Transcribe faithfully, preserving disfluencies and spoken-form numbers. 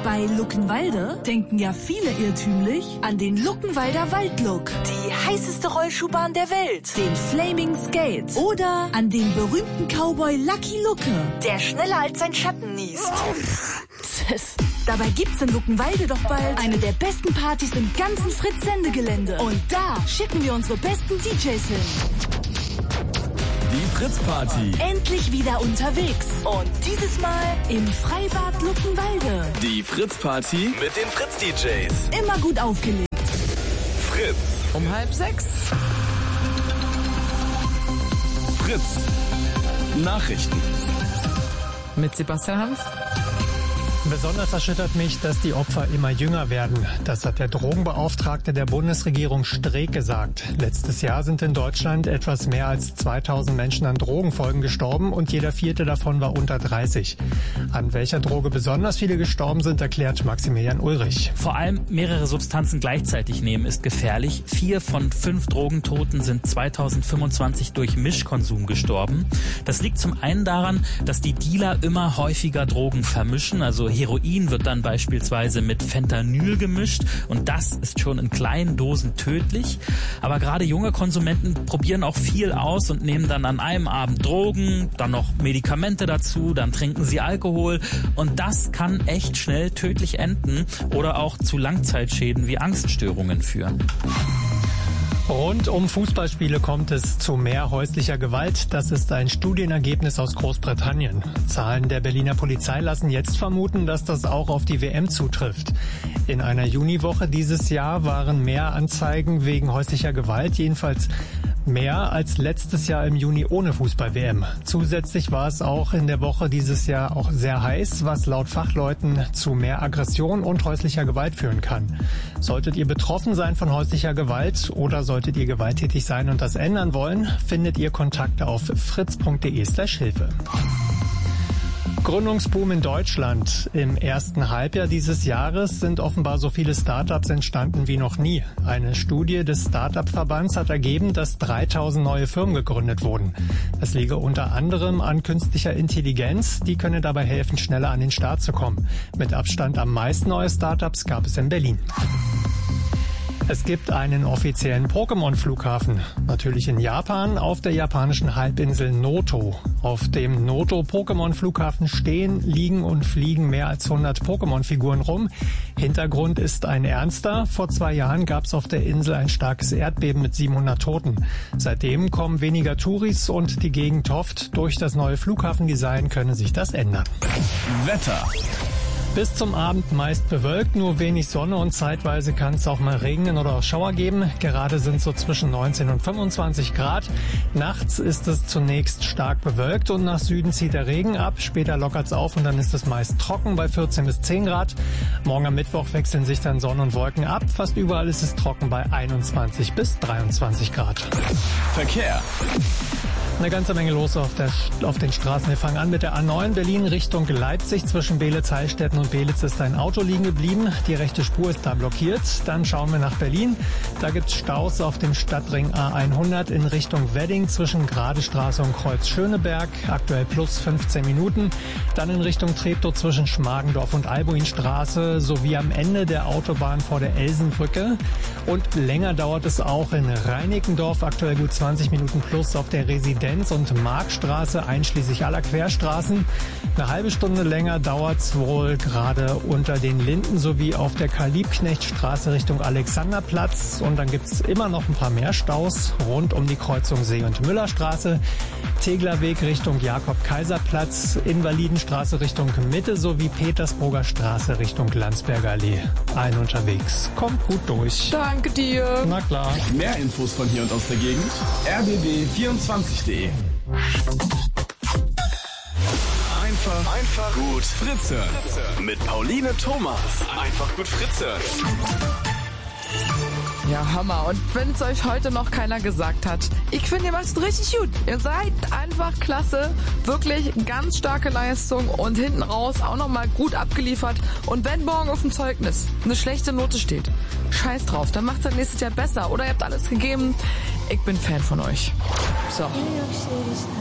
Bei Luckenwalde denken ja viele irrtümlich an den Luckenwalder Waldlook, die heißeste Rollschuhbahn der Welt, den Flaming Skate oder an den berühmten Cowboy Lucky Lucke, der schneller als sein Schatten niest. Dabei gibt's in Luckenwalde doch bald eine der besten Partys im ganzen Fritz-Sendegelände. Und da schicken wir unsere besten D Js hin. Die Fritz-Party. Endlich wieder unterwegs. Und dieses Mal im Freibad Luckenwalde. Die Fritz-Party mit den Fritz-D Js. Immer gut aufgelegt. Fritz. Um halb sechs. Fritz. Nachrichten. Mit Sebastian Hanf. Besonders erschüttert mich, dass die Opfer immer jünger werden. Das hat der Drogenbeauftragte der Bundesregierung Streeck gesagt. Letztes Jahr sind in Deutschland etwas mehr als zweitausend Menschen an Drogenfolgen gestorben und jeder vierte davon war unter dreißig. An welcher Droge besonders viele gestorben sind, erklärt Maximilian Ulrich. Vor allem mehrere Substanzen gleichzeitig nehmen ist gefährlich. Vier von fünf Drogentoten sind zweitausendfünfundzwanzig durch Mischkonsum gestorben. Das liegt zum einen daran, dass die Dealer immer häufiger Drogen vermischen, also Heroin wird dann beispielsweise mit Fentanyl gemischt und das ist schon in kleinen Dosen tödlich. Aber gerade junge Konsumenten probieren auch viel aus und nehmen dann an einem Abend Drogen, dann noch Medikamente dazu, dann trinken sie Alkohol und das kann echt schnell tödlich enden oder auch zu Langzeitschäden wie Angststörungen führen. Rund um Fußballspiele kommt es zu mehr häuslicher Gewalt. Das ist ein Studienergebnis aus Großbritannien. Zahlen der Berliner Polizei lassen jetzt vermuten, dass das auch auf die W M zutrifft. In einer Juniwoche dieses Jahr waren mehr Anzeigen wegen häuslicher Gewalt, jedenfalls mehr als letztes Jahr im Juni ohne Fußball-W M. Zusätzlich war es auch in der Woche dieses Jahr auch sehr heiß, was laut Fachleuten zu mehr Aggression und häuslicher Gewalt führen kann. Solltet ihr betroffen sein von häuslicher Gewalt oder solltet ihr gewalttätig sein und das ändern wollen, findet ihr Kontakte auf fritz.de slash Hilfe. Gründungsboom in Deutschland. Im ersten Halbjahr dieses Jahres sind offenbar so viele Startups entstanden wie noch nie. Eine Studie des Startup-Verbands hat ergeben, dass dreitausend neue Firmen gegründet wurden. Das liege unter anderem an künstlicher Intelligenz. Die könne dabei helfen, schneller an den Start zu kommen. Mit Abstand am meisten neue Startups gab es in Berlin. Es gibt einen offiziellen Pokémon-Flughafen, natürlich in Japan, auf der japanischen Halbinsel Noto. Auf dem Noto-Pokémon-Flughafen stehen, liegen und fliegen mehr als hundert Pokémon-Figuren rum. Hintergrund ist ein ernster. Vor zwei Jahren gab es auf der Insel ein starkes Erdbeben mit siebenhundert Toten. Seitdem kommen weniger Touris und die Gegend hofft, durch das neue Flughafendesign könne sich das ändern. Wetter. Bis zum Abend meist bewölkt, nur wenig Sonne und zeitweise kann es auch mal regnen oder auch Schauer geben. Gerade sind so zwischen neunzehn und fünfundzwanzig Grad. Nachts ist es zunächst stark bewölkt und nach Süden zieht der Regen ab. Später lockert es auf und dann ist es meist trocken bei vierzehn bis zehn Grad. Morgen am Mittwoch wechseln sich dann Sonne und Wolken ab. Fast überall ist es trocken bei einundzwanzig bis dreiundzwanzig Grad. Verkehr. Eine ganze Menge los auf, der, auf den Straßen. Wir fangen an mit der A neun Berlin Richtung Leipzig. Zwischen Beelitz-Heilstätten und Beelitz ist ein Auto liegen geblieben. Die rechte Spur ist da blockiert. Dann schauen wir nach Berlin. Da gibt's Staus auf dem Stadtring A hundert in Richtung Wedding zwischen Gradestraße und Kreuz Schöneberg. Aktuell plus fünfzehn Minuten. Dann in Richtung Treptow zwischen Schmargendorf und Albuinstraße sowie am Ende der Autobahn vor der Elsenbrücke. Und länger dauert es auch in Reinickendorf. Aktuell gut zwanzig Minuten plus auf der Residenz und Markstraße einschließlich aller Querstraßen. Eine halbe Stunde länger dauert's wohl gerade unter den Linden sowie auf der Karl-Liebknecht-Straße Richtung Alexanderplatz. Und dann gibt's immer noch ein paar mehr Staus rund um die Kreuzung See- und Müllerstraße, Teglerweg Richtung Jakob-Kaiser-Platz, Invalidenstraße Richtung Mitte sowie Petersburger Straße Richtung Landsberger Allee. Allen unterwegs. Kommt gut durch. Danke dir. Na klar. Mehr Infos von hier und aus der Gegend. r b b vierundzwanzig punkt de. Einfach, einfach gut Fritze. Mit Pauline Thomas. Einfach gut Fritze. Ja, Hammer. Und wenn es euch heute noch keiner gesagt hat, ich finde, ihr macht es richtig gut. Ihr seid einfach klasse. Wirklich ganz starke Leistung und hinten raus auch nochmal gut abgeliefert. Und wenn morgen auf dem Zeugnis eine schlechte Note steht, scheiß drauf, dann macht es nächstes Jahr besser. Oder ihr habt alles gegeben. Ich bin Fan von euch. So.